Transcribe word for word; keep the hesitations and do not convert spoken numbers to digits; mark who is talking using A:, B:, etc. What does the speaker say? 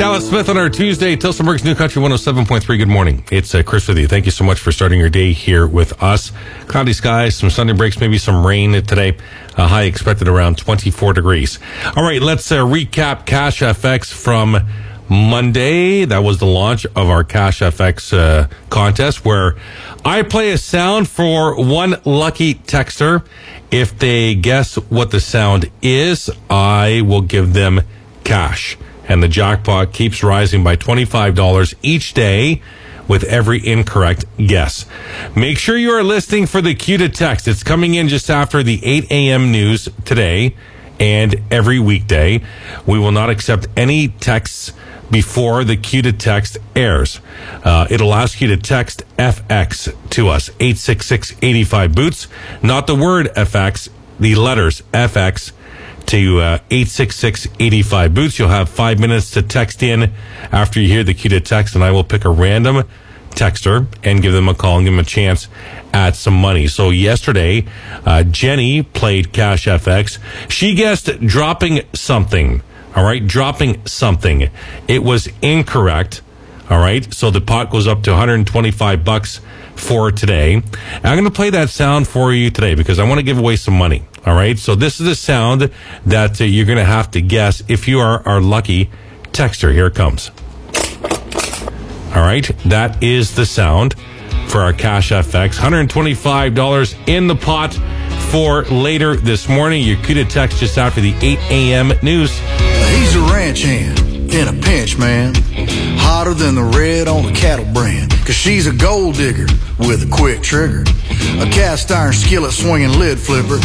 A: Dallas Smith on our Tuesday, Tilsonburg's New Country one oh seven point three. Good morning. It's uh, Chris with you. Thank you so much for starting your day here with us. Cloudy skies, some sunny breaks, maybe some rain today. Uh, high expected around twenty-four degrees. All right, let's uh, recap Cash F X from Monday. That was the launch of our Cash F X uh, contest, where I play a sound for one lucky texter. If they guess what the sound is, I will give them cash. And the jackpot keeps rising by twenty-five dollars each day with every incorrect guess. Make sure you are listening for the cue to text. It's coming in just after the eight a.m. news today and every weekday. We will not accept any texts before the cue to text airs. Uh, it'll ask you to text F X to us, eight six six, eight five, boots. Not the word F X, the letters F X to uh, eight six six, eight five, boots. You'll have five minutes to text in after you hear the cue to text, and I will pick a random texter and give them a call and give them a chance at some money. So yesterday, uh, Jenny played Cash F X. She guessed dropping something. All right, dropping something. It was incorrect. All right, so the pot goes up to one hundred twenty-five bucks for today. And I'm going to play that sound for you today because I want to give away some money. All right, so this is the sound that uh, you're going to have to guess if you are our lucky texter. Here it comes. All right, that is the sound for our Cash F X. one hundred twenty-five dollars in the pot for later this morning. Your cue to text just after the eight a.m. news.
B: He's a ranch hand in a pinch, man. Hotter than the red on a cattle brand. Cause she's a gold digger with a quick trigger. A cast iron skillet swinging lid flipper.